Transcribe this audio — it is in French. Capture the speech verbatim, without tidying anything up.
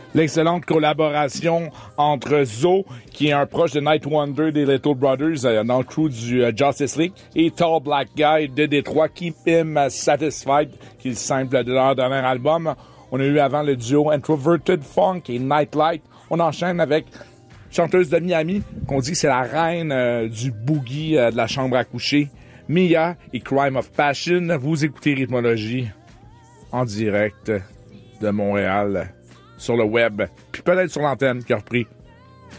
L'excellente collaboration entre Zo, qui est un proche de Night Wonder des Little Brothers euh, dans le crew du euh, Justice League, et Tall Black Guy de Détroit, Keep Him Satisfied, qui est le simple de leur dernier album. On a eu avant le duo Introverted Funk et Nightlight. On enchaîne avec chanteuse de Miami, qu'on dit que c'est la reine euh, du boogie euh, de la chambre à coucher, Mia et Crime of Passion. Vous écoutez Rythmologie en direct de Montréal, sur le web, puis peut-être sur l'antenne qui a repris.